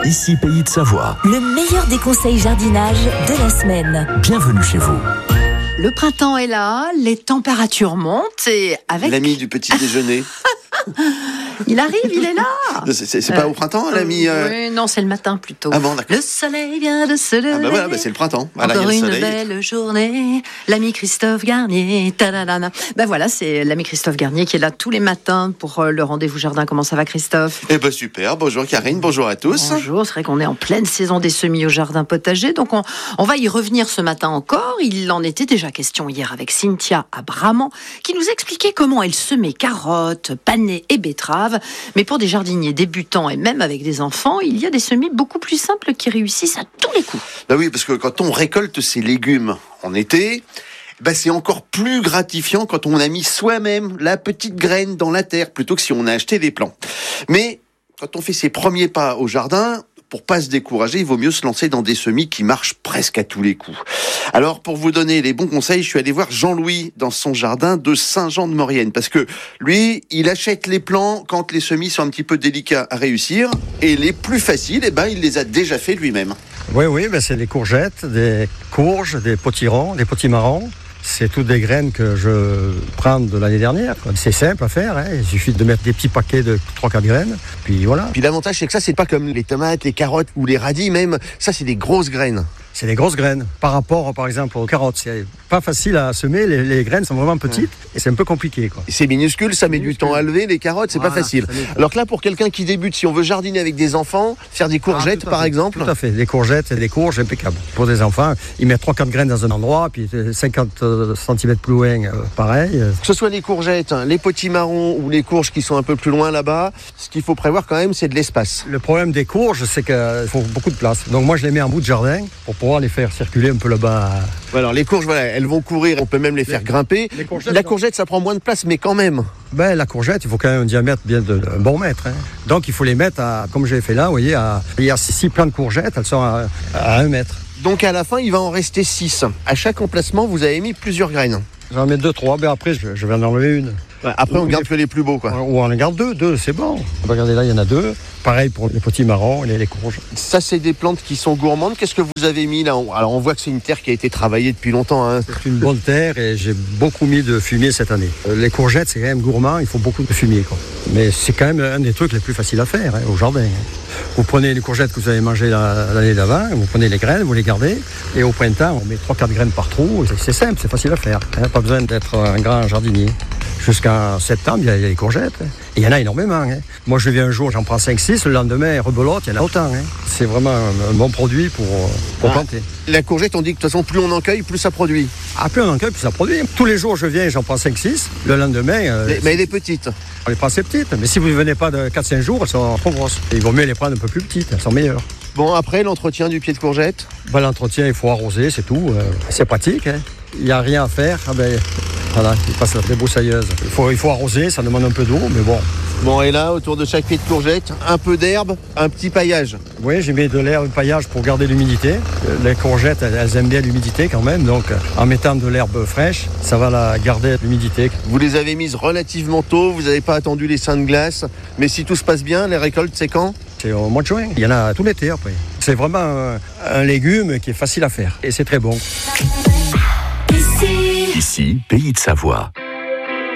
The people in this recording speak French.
Ici Pays de Savoie. Le meilleur des conseils jardinage de la semaine. Bienvenue chez vous. Le printemps est là, les températures montent et avec... L'ami du petit déjeuner. Il arrive, il est là. C'est pas au printemps, l'ami Oui, non, c'est le matin plutôt. Ah bon, d'accord. Le soleil vient de se lever. Ah bah voilà, c'est le printemps. Voilà, Encore il y a une le soleil. belle journée, l'ami Christophe Garnier. Ta-da-da-da. Ben voilà, c'est l'ami Christophe Garnier qui est là tous les matins pour le rendez-vous jardin. Comment ça va, Christophe? Eh ben super, bonjour Karine, bonjour à tous. Bonjour, c'est vrai qu'on est en pleine saison des semis au jardin potager, donc on va y revenir ce matin encore. Il en était déjà question hier avec Cynthia à Bramant, qui nous expliquait comment elle semait carottes, panais et betteraves. Mais pour des jardiniers débutants et même avec des enfants, il y a des semis beaucoup plus simples qui réussissent à tous les coups. Bah oui, parce que quand on récolte ses légumes en été, bah c'est encore plus gratifiant quand on a mis soi-même la petite graine dans la terre, plutôt que si on a acheté des plants. Mais quand on fait ses premiers pas au jardin, pour pas se décourager, il vaut mieux se lancer dans des semis qui marchent presque à tous les coups. Alors, pour vous donner les bons conseils, je suis allé voir Jean-Louis dans son jardin de Saint-Jean-de-Maurienne, parce que lui, il achète les plants quand les semis sont un petit peu délicats à réussir, et les plus faciles, il les a déjà fait lui-même. Oui, c'est des courgettes, des courges, des potirons, des potimarrons. C'est toutes des graines que je prends de l'année dernière. C'est simple à faire, hein. Il suffit de mettre des petits paquets de 3-4 graines, puis voilà. Puis l'avantage, c'est que ça, c'est pas comme les tomates, les carottes ou les radis même. Ça, c'est des grosses graines. C'est des grosses graines. Par rapport, par exemple, aux carottes, c'est pas facile à semer. Les graines sont vraiment petites et c'est un peu compliqué, quoi. C'est minuscule, ça met du temps à lever. Les carottes, c'est pas facile. Alors que là, pour quelqu'un qui débute, si on veut jardiner avec des enfants, faire des courgettes, par exemple. Tout à fait. Des courgettes et des courges, impeccable. Pour des enfants, ils mettent 3-4 graines dans un endroit, puis 50 cm plus loin, pareil. Que ce soit les courgettes, les potimarrons ou les courges qui sont un peu plus loin là-bas, ce qu'il faut prévoir quand même, c'est de l'espace. Le problème des courges, c'est qu'il faut beaucoup de place. Donc moi, je les mets en bout de jardin pour pouvoir les faire circuler un peu là-bas. Alors les courges, elles vont courir, on peut même les faire grimper. La courgette, ça prend moins de place, mais quand même. La courgette, il faut quand même un diamètre bien de un bon mètre. Hein. Donc il faut les mettre comme j'ai fait là, vous voyez, il y a 6 plants de courgettes, elles sont à 1 mètre. Donc à la fin, il va en rester 6. À chaque emplacement, vous avez mis plusieurs graines. J'en mets 2-3, mais après je vais en enlever une. Après, on garde que les plus beaux, quoi. Ou on en garde 2, c'est bon. Regardez là, il y en a 2. Pareil pour les potimarrons et les courges. Ça, c'est des plantes qui sont gourmandes. Qu'est-ce que vous avez mis là? Alors, on voit que c'est une terre qui a été travaillée depuis longtemps. Hein. C'est une bonne terre et j'ai beaucoup mis de fumier cette année. Les courgettes, c'est quand même gourmand, il faut beaucoup de fumier, quoi. Mais c'est quand même un des trucs les plus faciles à faire, hein, au jardin. Vous prenez les courgettes que vous avez mangées l'année d'avant, vous prenez les graines, vous les gardez, et au printemps, on met 3-4 graines par trou. C'est simple, c'est facile à faire. Hein, pas besoin d'être un grand jardinier. Jusqu'en septembre, il y a les courgettes. Et il y en a énormément. Hein. Moi, je viens un jour, j'en prends 5-6. Le lendemain, rebelote, il y en a autant. Hein. C'est vraiment un bon produit pour planter. La courgette, on dit que de toute façon, plus on en cueille, plus ça produit. Plus on en cueille, plus ça produit. Tous les jours, je viens, j'en prends 5-6. Le lendemain... mais elle est petite. On les prend assez petites. Mais si vous ne venez pas de 4-5 jours, elles sont trop grosses. Et il vaut mieux les prendre un peu plus petites. Elles sont meilleures. Bon, après, l'entretien du pied de courgette? L'entretien, il faut arroser, c'est tout. C'est pratique. Hein. Il n'y a rien à faire. Voilà, il passe la débroussailleuse. Il faut arroser, ça demande un peu d'eau, mais bon. Bon, et là, autour de chaque pied de courgette, un peu d'herbe, un petit paillage. Oui, j'ai mis de l'herbe, un paillage pour garder l'humidité. Les courgettes, elles aiment bien l'humidité quand même, donc en mettant de l'herbe fraîche, ça va la garder l'humidité. Vous les avez mises relativement tôt, vous n'avez pas attendu les seins de glace, mais si tout se passe bien, les récoltes, c'est quand? C'est au mois de juin. Il y en a tout l'été après. C'est vraiment un légume qui est facile à faire et c'est très bon. Ici, Pays de Savoie.